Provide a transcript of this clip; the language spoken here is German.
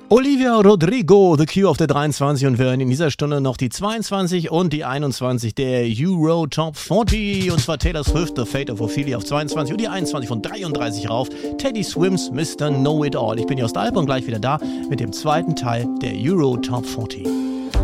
Olivia Rodrigo, The Cure auf der 23 und wir hören in dieser Stunde noch die 22 und die 21 der Euro Top 40 und zwar Taylor Swift, The Fate of Ophelia auf 22 und die 21 von 33 rauf, Teddy Swims, Mr. Know It All. Ich bin Jost Alp und gleich wieder da mit dem zweiten Teil der Euro Top 40.